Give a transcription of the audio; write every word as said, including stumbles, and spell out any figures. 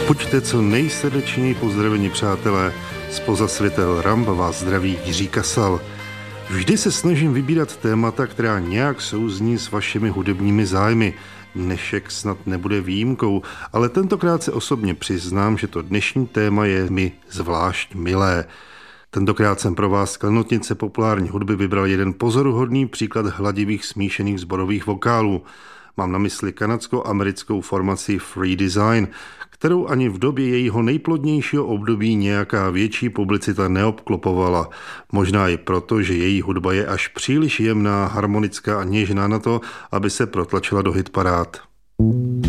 Buďte co nejsrdečněji pozdraveni, přátelé. Zpoza světel Ramba vás zdraví Jiří Kasal. Vždy se snažím vybírat témata, která nějak souzní s vašimi hudebními zájmy. Dnešek snad nebude výjimkou, ale tentokrát se osobně přiznám, že to dnešní téma je mi zvlášť milé. Tentokrát jsem pro vás z klenotnice populární hudby vybral jeden pozoruhodný příklad hladivých smíšených sborových vokálů. Mám na mysli kanadsko-americkou formaci Free Design, kterou ani v době jejího nejplodnějšího období nějaká větší publicita neobklopovala. Možná i proto, že její hudba je až příliš jemná, harmonická a něžná na to, aby se protlačila do hitparád.